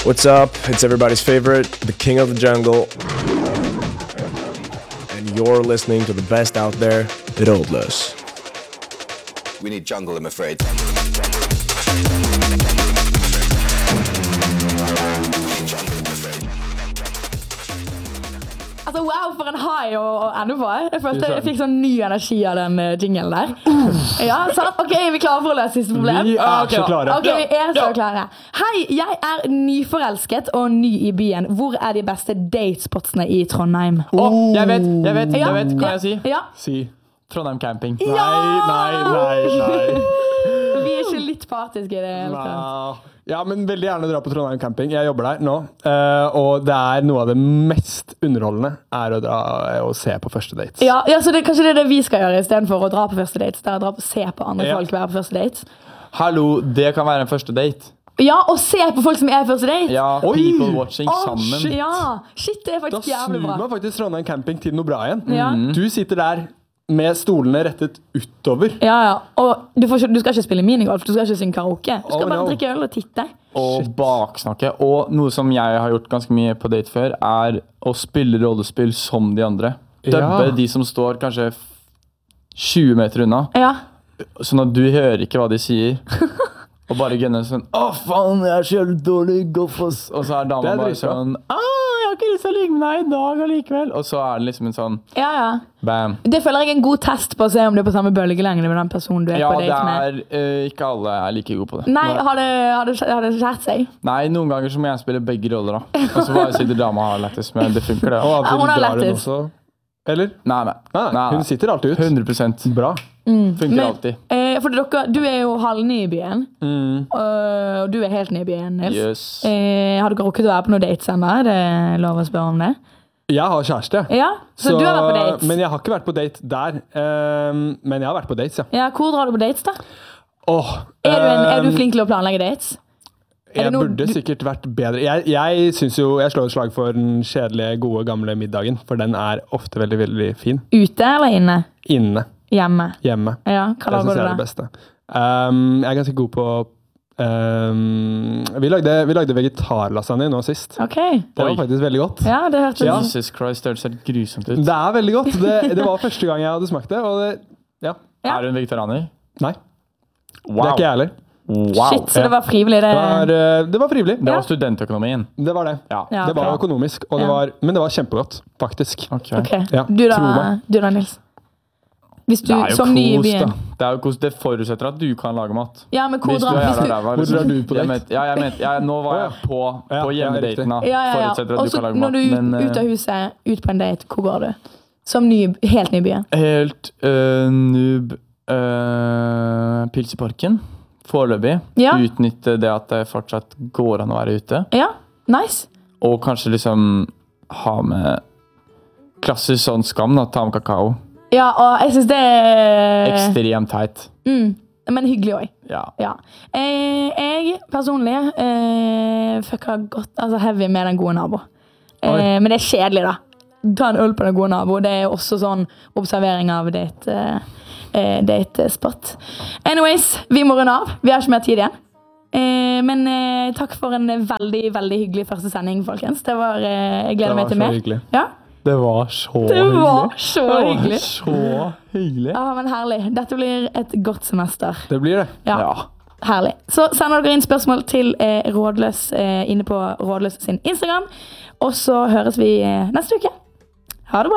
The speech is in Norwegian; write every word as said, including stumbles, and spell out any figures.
What's up? It's everybody's favorite, the king of the jungle. And you're listening to the best out there, Rådløs. We need jungle, I'm afraid. Altså, wow, for en high å ende på. Jeg følte jeg fikk sånn ny energi av den uh, jinglen der. Ja, sant? Ok, er vi klare for å løse siste problem? Vi er så klare. Ok, vi er så klare. Hei, jeg er nyforelsket og ny i byen. Hvor er de beste datespotsene i Trondheim? Åh, oh, jeg vet, jeg vet, jeg vet, kan jeg si? Ja. Si. Trondheim camping. Ja! Nei, nei, nei, nei. Vi er ikke litt partiske i det hele tatt. Ja, men veldig gjerne dra på Trondheim camping. Jeg jobber der nå, uh, og det er noe av det mest underholdende er å dra og se på første dates. Ja, ja så det, kanskje det er det vi skal gjøre i stedet for å dra på første dates. Det er å dra på se på andre Ja. folk være på første dates. Hallo, det kan være en første date. Ja, og se på folk som er på første date. Ja, Oi! people watching Åh, sammen. shit. Ja, shit, det er Da faktisk jævlig snur bra. man faktisk Trondheim camping til noe bra igjen. Ja. Du sitter der med stolene rettet utover. Ja, ja. Og du, får ikke, du skal ikke spille minigolf, du skal ikke synge karaoke. Du skal Oh, bare no. drikke øl og titte. Og baksnakke. Og noe som jeg har gjort ganske mye på date før, er å spille rollespill som de andre. Dubbe Ja. de som står kanskje tjue meter unna, Ja. sånn at du hører ikke hva de sier. Og bare gønner sånn, å faen, jeg er så jævlig dårlig i golf, ass. Og så er dama Det er bare dritbra. sånn, ah, jeg har ikke lyst til å ligge med deg i dag allikevel. Og så er det liksom en sånn, Ja, ja. bam. Det føler jeg er en god test på å se om du er på samme bølgelengde med den personen du er Ja, på det date med. er, eh, ikke alle er like gode på det. Nei, har det, har, det, har det skjært seg? Nei, noen ganger så må jeg spille begge roller da. Og så bare sitter dama har lættis, men det funker det. Og av og Ja, til hun har drar hun lættis. også. Eller? Nei, nei. Nei, Nei, hun sitter alltid ut. hundre prosent. Bra. Funker Men, alltid. eh, for dere, du er jo halvny i byen, Mm. og du er helt ny i byen, Nils. Yes. Eh, har dere rukket å være på noen dates ennå? Er det lov å spørre om det? Jeg har kjæreste. Ja, så, du har vært på dates? Men jeg har ikke vært på date der. Um, men jeg har vært på dates, ja. Ja, hvor drar du på dates da? Åh, Er du, en, er du um, flink til å planlegge dates? Er det Jeg noe burde du- sikkert vært bedre. Jeg, jeg synes jo, jeg slår et slag for den kjedelige, gode, gamle middagen, for den er ofte veldig, veldig fin. Ute eller inne? Inne, Hjemme? hjemme. Ja, hva Det lager synes du jeg er da? det beste. Um, jeg er ganske god på um, vi, lagde, vi lagde vegetarlasagne nå sist. Ok. Det var Oi. faktisk veldig godt. Ja, det hørtes Ja. Jesus Christ, det høres helt grusomt ut. Det er veldig godt. Det, det var første gang jeg hadde smakt det, og det, ja. Ja. Er du en vegetarianer? Nei, Wow. det er ikke jeg heller. Wow. Shit, så det var frivillig det. Det var, eh, det var frivillig. Det var studentøkonomien. Det var det. Ja. Ja. Det var økonomisk, og det Ja. var, men det var kjempegodt, faktisk. Ok. Ok, Ja, du da, tro meg. du da, Nils? Hvis du, Det er jo som ny i kos, da. byen. Det er jo kos. Det forutsetter at du kan lage mat. Ja, men hvor Hvis du drar er hvis jævla du, ræva. Hvor liksom. drar du på Jeg date? mente- Ja, jeg mente, jeg, nå var jeg på, Ja, på ja, hjemmedaten. da. Ja, ja, ja. Forutsetter at Og du så kan lage når mat. du er Men ut av eh, huset, ut på en date, hvor går du? Som ny, helt ny i byen. helt uh, noob uh, pils i parken. Foreløpig. Ja. Utnytte det at det fortsatt går an å være ute. Ja, nice. Og kanskje liksom ha med klassisk sånn skam, da. Ta med kakao. Ja, og jeg synes det er Ekstremt teit. mm, men hyggelig også. Ja. Ja. Eh, jeg personlig eh, fucker godt, altså heavy med den gode nabo. Eh, Oi. men det er kjedelig da. Ta en øl på den gode nabo. Det er også sånn observering av date, eh, date spot. Anyways, vi må runde av. Vi har ikke mer tid igjen. Eh, men eh, takk for en veldig, veldig hyggelig første sending, folkens. Det var, eh, jeg gleder Det meg var til så mer. hyggelig. Ja, Det var så det var så hyggelig. hyggelig. Så hyggelig. Ja, men herlig. Dette blir et godt semester. Det blir det. Ja. Ja. Herlig. Så sender dere inn spørsmål til eh, Rådløs eh, inne på Rådløs sin Instagram. Og så høres vi eh, neste uke. Ha det bra.